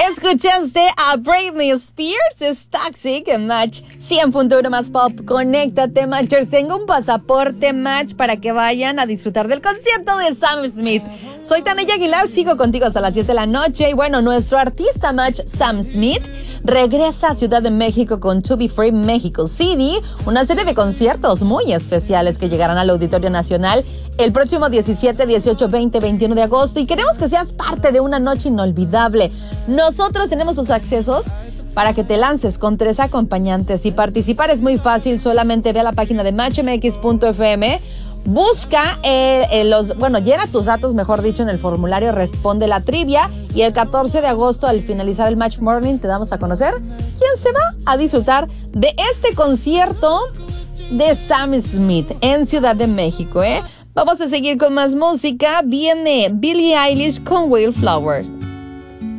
Escuchaste a Britney Spears, es Toxic en Match 100.1 más pop. Conéctate, Matchers. Tengo un pasaporte Match para que vayan a disfrutar del concierto de Sam Smith. Soy Tania Aguilar, sigo contigo hasta las 7 de la noche. Y bueno, nuestro artista Match, Sam Smith, regresa a Ciudad de México con To Be Free México City, una serie de conciertos muy especiales que llegarán al Auditorio Nacional el próximo 17, 18, 20, 21 de agosto. Y queremos que seas parte de una noche inolvidable. Nosotros tenemos tus accesos para que te lances con 3 acompañantes. Y participar es muy fácil, solamente ve a la página de matchmx.fm, busca llena tus datos, mejor dicho, en el formulario, responde la trivia y el 14 de agosto, al finalizar el Match Morning, te damos a conocer quién se va a disfrutar de este concierto de Sam Smith en Ciudad de México, Vamos a seguir con más música. Viene Billie Eilish con Wildflower.